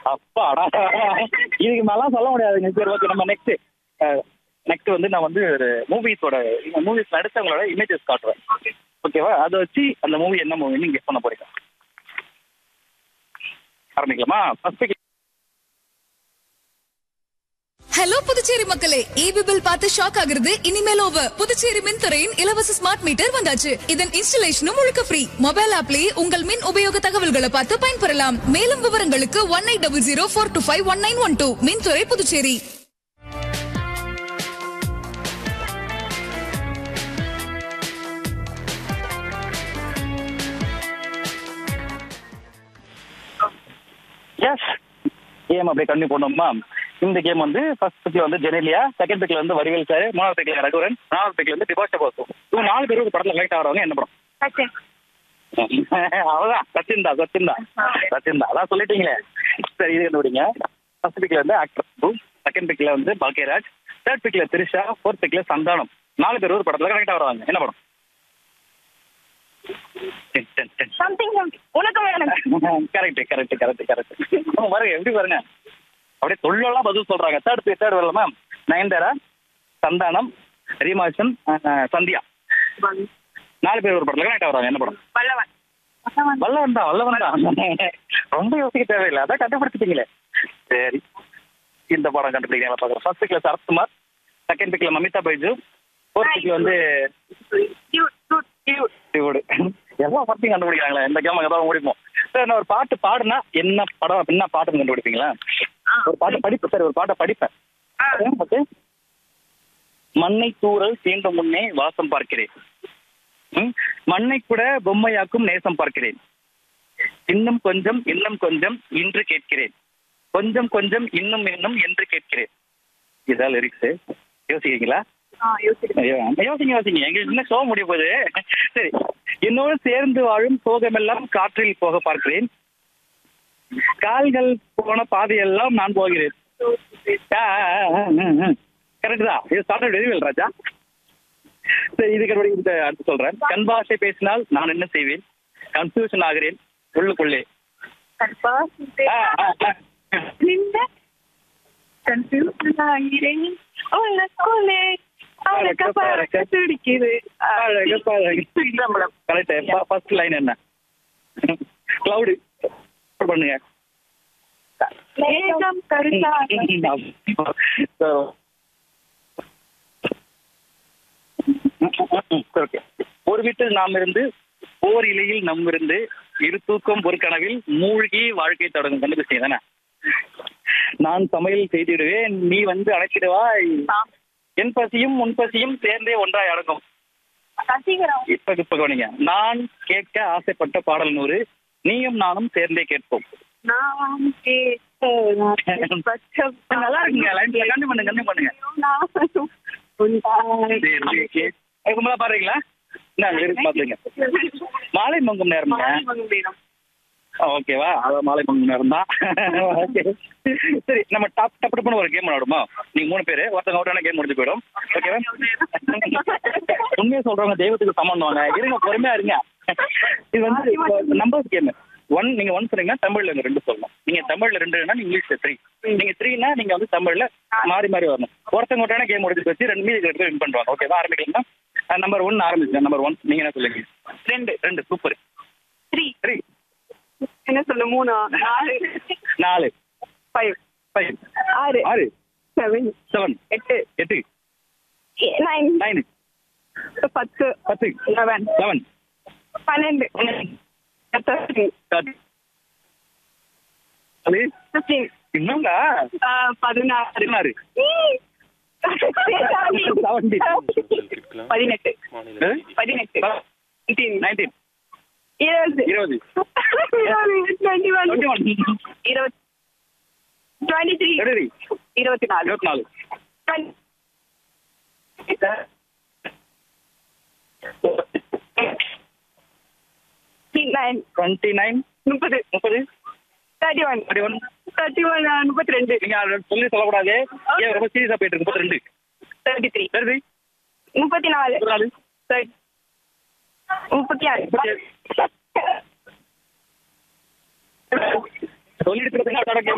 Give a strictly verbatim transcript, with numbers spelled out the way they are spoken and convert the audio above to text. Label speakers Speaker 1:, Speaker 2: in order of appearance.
Speaker 1: அப்பாடா, இதுக்கு மேலாம் சொல்ல முடியாதுங்க. சரி, ஓகே, நம்ம நெக்ஸ்ட் நெக்ஸ்ட் வந்து நான் வந்து ஒரு மூவிஸோட மூவிஸ் நடிச்சவங்களோட இமேஜஸ் காட்டுறேன். ஓகேவா? அதை வச்சு அந்த மூவி என்ன மூவின்னு கெஸ் பண்ண போறீங்க. ஆரம்பிக்கலாமா? ஃபர்ஸ்ட்
Speaker 2: ஹலோ புதுச்சேரி மக்களே, ஈபி பில் பார்த்து ஷாக் ஆகுறது இனிமேல் ஓவர். புதுச்சேரி மின்துறையின் இலவச ஸ்மார்ட் மீட்டர் வந்தாச்சு. இதன் இன்ஸ்டலேஷனும் முழுக்க ஃப்ரீ. மொபைல் ஆப்லயே உங்கள் மின் உபயோக தகவல்களை பார்த்து பயன்பெறலாம். மேலும் விவரங்களுக்கு one eight double zero four two five one nine one two. மின்துறை புதுச்சேரி.
Speaker 1: எஸ், கேம் அப்படியே கண்டினியூ பண்ணோமா? இந்த கேம் வந்து ஃபர்ஸ்ட் பிக்ல வந்து ஜெனலியா, செகண்ட் பிக்ல வந்து வடிவேல் சார், மூணாவது பிக்ல ரகுவரன், நாலாவது பிக்ல வந்து டிபாஸ்ட பாசம். இவங்க நாலு பேரும் ஒரு படத்துல லைட் ஆகிறவங்க என்ன படம்? அவ்வளவுதான், சச்சின் தான் சச்சின் தான் சச்சின் தான் அதான் சொல்லிட்டீங்களே. சரி, இது கண்டுபிடிங்க. ஃபர்ஸ்ட் பிக்ல வந்து ஆக்டர், செகண்ட் பிக்ல வந்து பாக்கியராஜ், தேர்ட் பிக்ல திரிஷா, ஃபோர்த் பிக்ல சந்தானம். நாலு பேர் ஒரு படத்துல கனெக்ட் ஆகிறாங்க. என்ன படம்? Correct correct correct correct. பாருங்க எப்படி பாருங்க, அப்படியே தொழிலெல்லாம் பதில் சொல்றாங்க. தேர்ட் பே தேர்ட் வரல மேம். நயன்தாரா, சந்தானம், ரீமாசன், சந்தியா. நாலு பேர் ஒரு படத்துல கனெக்ட் ஆகிறாங்க. என்ன படம்? வல்லவன். வல்லவன் தான் வல்லவன் தான் ரொம்ப யோசிக்க தேவையில்லை, அதான் கண்டுபிடிச்சிட்டீங்களே. சரி, இந்த படம் கண்டுபிடிக்கலாம் பாக்குறேன். First பிக்ல Sarathkumar, second பிக்ல Mamitha Baiju, fourth பிக்ல வந்து எல்லாம் படத்தையும் கண்டுபிடிக்கிறாங்களே. இந்த கேம் தான் முடிப்போம். சார், நான் ஒரு பாட்டு பாடுனா என்ன படம் என்ன பாட்டுன்னு கண்டுபிடிப்பீங்களா? ஒரு பாட்டை படிப்பேன் சார், ஒரு பாட்டை படிப்பேன். மண்ணை தூரல் தீண்டும் முன்னே வாசம் பார்க்கிறேன், மண்ணை கூட பொம்மையாக்கும் நேசம் பார்க்கிறேன், இன்னும் கொஞ்சம் இன்னும் கொஞ்சம் இன்று கேட்கிறேன், கொஞ்சம் கொஞ்சம் இன்னும் இன்னும் என்று கேட்கிறேன். இதான் லிரிக்ஸ். யோசிக்கிறீங்களா? யோசிங்க யோசிங்க, எங்களுக்கு இன்னும் சோக முடிய போகுது. சரி, என்னோடு சேர்ந்து வாழும் சோகமெல்லாம் காற்றில் போக பார்க்கிறேன், கால்கள் போன பாதையெல்லாம் நான் போகிறேன். கரெக்ட் தான். இது ஸ்டார்ட் வெரிவெல் ராஜா. சரி, இதுக்கு இந்த அடுத்து சொல்றேன். கண் பாஷை பேசினால் நான் என்ன செய்வேன், கன்ஃபியூஷன் ஆகிறேன் உள்ளுக்குள்ளே. ஃபர்ஸ்ட் லைன் என்ன? கிளவுட் பண்ணுங்க. ஒரு வீட்டில் நாம் இருந்து ஓர் இலையில் நம் இருந்து இரு தூக்கம் ஒரு கனவில் மூழ்கி வாழ்க்கை தொடங்கும். கண்டுபிடிச்சீங்க தானே? நான் சமையல் செய்திடுவேன், நீ வந்து அழைச்சிடுவாய், என் பசியும் உன் பசியும் சேர்ந்தே ஒன்றாய் அடங்கும். இப்ப இப்ப கவனிங்க. நான் கேட்க ஆசைப்பட்ட பாடல் நூறு, நீயும் நானும் சேர்ந்தே கேட்போம். நல்லா இருக்குங்க. லைன்ல கண்டி பண்ணுங்க கண்டி பண்ணுங்க. பாருங்களா? பாத்துங்க. மாலை மங்கும் நேரம். ஓகேவா? அதான் மாலை மங்கும் நேரம் தான். சரி, நம்ம டாப் டப் டப்னு ஒரு கேம் விளையாடுமா? நீங்க மூணு பேரு ஒருத்தங்க அவுட்டான கேம் முடிஞ்சு போயிடும். ஓகேவா? உண்மையை சொல்றவங்க தெய்வத்துக்கு சம்பந்தம். இருங்க, பொறுமையா இருங்க. இது வந்து நம்பர்ஸ் கேம். ஒன் நீங்க ஒன் சொன்னீங்கன்னா தமிழ்ல இருந்து ரெண்டு சொல்லணும். நீங்க தமிழ்ல ரெண்டுன்னா இங்கிலீஷ்ல த்ரீ. நீங்க த்ரீனா நீங்க வந்து தமிழ்ல மாறி மாறி வரணும். ஒருத்தங்க ஒருத்தான கேம் முடிச்சு வச்சு ரெண்டு மீதி ரெண்டு வின் பண்ணுவாங்க. ஓகேவா? ஆரம்பிக்கலாம். நம்பர் ஒன் ஆரம்பிச்சு. நம்பர் ஒன் நீங்க என்ன சொல்லுங்க? ரெண்டு ரெண்டு சூப்பர். த்ரீ த்ரீ என்ன சொல்ல? மூணு நாலு நாலு ஃபைவ் ஃபைவ் ஆறு ஆறு செவன் செவன் எட்டு எட்டு நைன் நைன் பத்து பத்து லெவன் லெவன் பன்னெண்டு இன்னும்டா பதினாறு பதினெட்டு பதினெட்டு நைன்டீன் இருபது இருபது டுவெண்ட்டி ஒன் இருபது டுவெண்ட்டி த்ரீ இருபத்தி நாலு இருபத்தி நாலு டுவெண்ட்டி நைன் முப்பது முப்பது thirty one thirty one thirty one முப்பத்தி ரெண்டு. நீங்க சொல்லி சொல்லக்கூடாது, ஏன் ரொம்ப சீரியஸா போயிட்டு இருக்கு. முப்பத்தி ரெண்டு தேர்ட்டி த்ரீ தேர்ட்டி முப்பத்தி நாலு நாலு முப்பத்தி ஆறு சொல்லிட்டு